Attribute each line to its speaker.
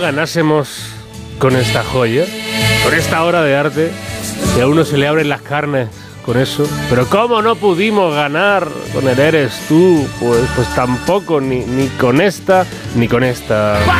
Speaker 1: ganásemos con esta joya, con esta obra de arte, que a uno se le abren las carnes con eso. Pero ¿cómo no pudimos ganar con el Eres Tú? Pues tampoco, ni con esta, ni con esta.